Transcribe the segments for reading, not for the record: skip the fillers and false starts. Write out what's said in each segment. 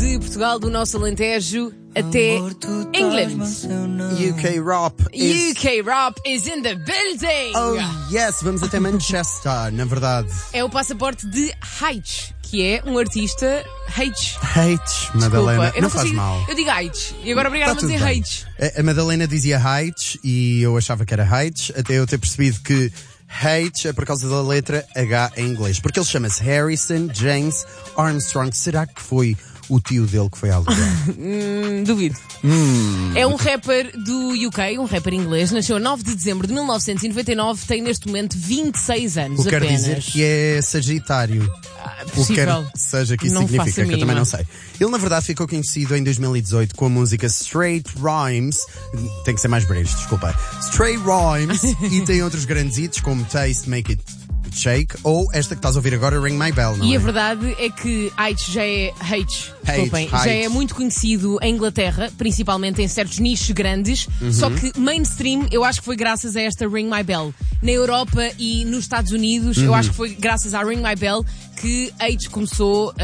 de Portugal, do nosso Alentejo até England. UK Rap is in the building. Oh yes, vamos até Manchester, na verdade. É o passaporte de H, que é um artista H. Madalena, Desculpa, não faz mal. Eu digo H e agora obrigaram-me a dizer H. A Madalena dizia H e eu achava que era H, até eu ter percebido que H é por causa da letra H em inglês. Porque ele chama-se Harrison James Armstrong. Será que foi o tio dele que foi ao lugar? Duvido. É um rapper do UK, um rapper inglês. Nasceu a 9 de dezembro de 1999. Tem neste momento 26 anos o que apenas. quer dizer que é Sagitário. O que quer que seja que isso Não significa, faço a que eu também mínima. não sei. Ele na verdade ficou conhecido em 2018 com a música Straight Rhymes. Tem que ser mais breves, desculpa. Straight Rhymes. E tem outros grandes hits como Taste, Make It Shake, ou esta que estás a ouvir agora, Ring My Bell, não é? E a verdade é que H já é desculpem, H. já é muito conhecido em Inglaterra, principalmente em certos nichos grandes, só que mainstream eu acho que foi graças a esta Ring My Bell. Na Europa e nos Estados Unidos, eu acho que foi graças à Ring My Bell que H começou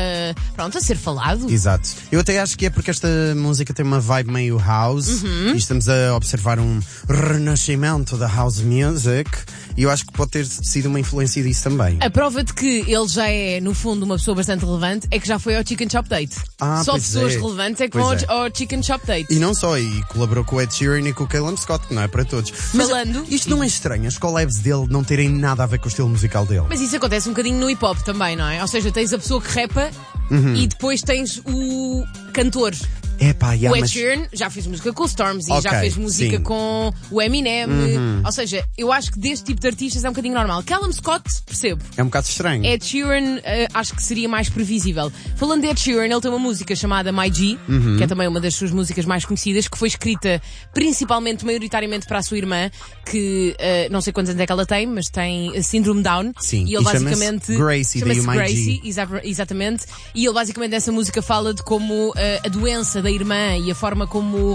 a ser falado. Exato. Eu até acho que é porque esta música tem uma vibe meio house e estamos a observar um renascimento da house music e eu acho que pode ter sido uma influência disso também. A prova de que ele já é, no fundo, uma pessoa bastante relevante é que já foi ao Chicken Shop Date. Só pois pessoas é. relevantes é que Pois vão ao Chicken Shop Date. E não só, e colaborou com o Ed Sheeran e com o Calum Scott, que não é para todos. Mas Falando- isto não é estranho, as collabs dele não terem nada a ver com o estilo musical dele. Mas isso acontece um bocadinho no hip-hop também, não é? Ou seja, tens a pessoa que rapa e depois tens o cantor. Epá, O Ed Sheeran já fez música com o Stormzy, Ok, já fez música sim. com o Eminem. Ou seja, eu acho que deste tipo de artistas é um bocadinho normal. Callum Scott, percebo. É um bocado estranho. Ed Sheeran, acho que seria mais previsível. Falando de Ed Sheeran, ele tem uma música chamada My G, que é também uma das suas músicas mais conhecidas, que foi escrita principalmente, maioritariamente para a sua irmã, que não sei quantos anos é que ela tem, mas tem síndrome Down. Sim, E ele e chama-se basicamente. Gracie, daí o My G. Gracie, exatamente. E ele basicamente nessa música fala de como a doença da irmã e a forma como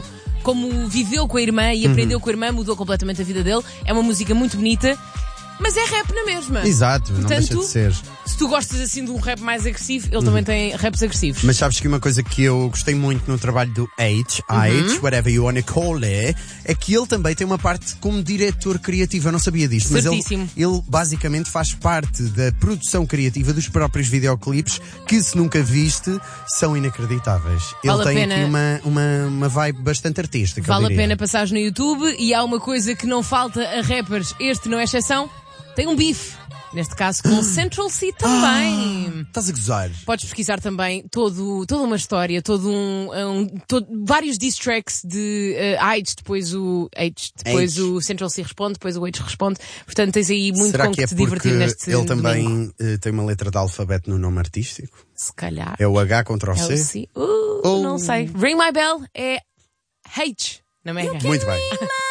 viveu com a irmã e aprendeu com a irmã mudou completamente a vida dele. É uma música muito bonita, mas é rap na mesma. Exato, não Portanto, deixa de ser. Se tu gostas assim de um rap mais agressivo, ele também tem raps agressivos. Mas sabes que uma coisa que eu gostei muito no trabalho do H, whatever you wanna call it, é que ele também tem uma parte como diretor criativo. Eu não sabia disto, mas Certíssimo. ele basicamente faz parte da produção criativa dos próprios videoclipes que, se nunca viste, são inacreditáveis. Vale Ele a tem pena- aqui uma vibe bastante artística. Vale eu a diria. pena passares no YouTube e há uma coisa que não falta a rappers, este não é exceção, tem um bife. Neste caso com Central C também. Estás a gozar? Podes pesquisar também toda uma história, vários diss tracks de depois o Central C responde, depois o H responde. Portanto, tens aí muito Será com que é te porque divertir neste ele domingo. também tem uma letra de alfabeto no nome artístico? Se calhar. É o H contra o É o C? C. Não sei. Ring My Bell é H na Mega. Muito bem.